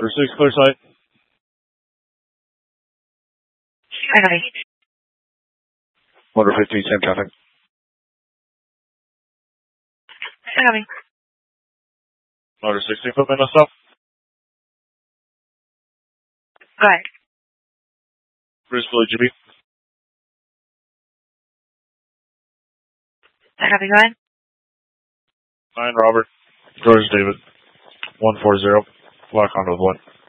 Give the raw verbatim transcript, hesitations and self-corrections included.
Motor six, clear sight. I copy. Motor fifteen, same traffic. I copy. Motor sixteen, foot minute stop. Go ahead. Bruce Blue G B. I copy, go ahead. nine Robert. George David. one four zero. Lock onto the one.